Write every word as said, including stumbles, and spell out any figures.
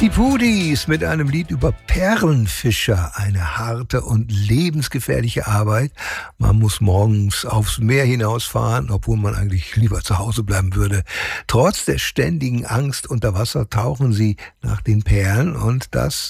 Die Pudis mit einem Lied über Perlenfischer. Eine harte und lebensgefährliche Arbeit. Man muss morgens aufs Meer hinausfahren, obwohl man eigentlich lieber zu Hause bleiben würde. Trotz der ständigen Angst unter Wasser tauchen sie nach den Perlen und das